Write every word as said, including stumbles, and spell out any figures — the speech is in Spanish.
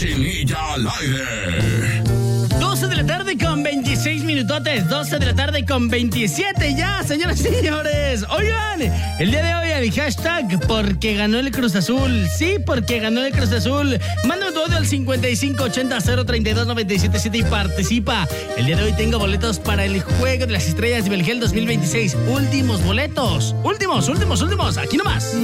Cochinilla al aire. doce de la tarde con veintiséis minutotes, doce de la tarde con veintisiete ya, señoras y señores. Oigan, el día de hoy el hashtag porque ganó el Cruz Azul. Sí, porque ganó el Cruz Azul. Manda tu audio al cincuenta y cinco ochenta cero treinta y dos noventa y siete siete y participa. El día de hoy tengo boletos para el Juego de las Estrellas de Belgel dos mil veintiséis. Últimos boletos. Últimos, últimos, últimos. Aquí nomás.